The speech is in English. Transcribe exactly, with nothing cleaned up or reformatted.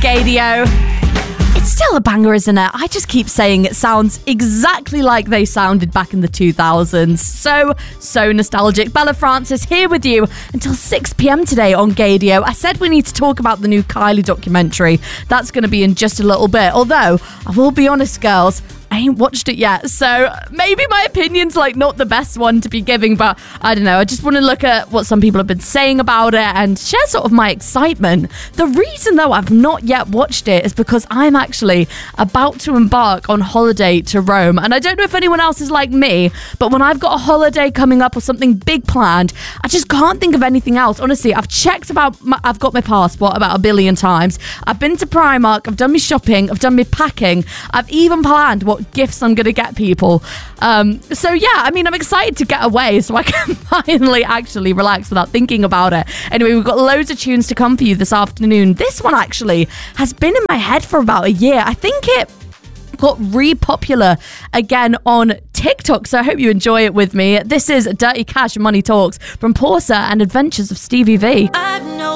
Gadio. It's still a banger, isn't it? I just keep saying it sounds exactly like they sounded back in the two thousands. So, so nostalgic. Bella Francis here with you until six p.m. today on Gadio. I said we need to talk about the new Kylie documentary. That's going to be in just a little bit. Although, I will be honest, girls, I ain't watched it yet, so maybe my opinion's like not the best one to be giving, but I don't know. I just want to look at what some people have been saying about it and share sort of my excitement. The reason, though, I've not yet watched it is because I'm actually about to embark on holiday to Rome, and I don't know if anyone else is like me, but when I've got a holiday coming up or something big planned, I just can't think of anything else. Honestly, I've checked about, my, I've got my passport about a billion times. I've been to Primark, I've done my shopping, I've done my packing, I've even planned what gifts I'm gonna get people. Um, so yeah, I mean, I'm excited to get away so I can finally actually relax without thinking about it. Anyway, we've got loads of tunes to come for you this afternoon. This one actually has been in my head for about a year. I think it got re-popular again on TikTok, so I hope you enjoy it with me. This is Dirty Cash Money Talks from Portia and Adventures of Stevie V. I've no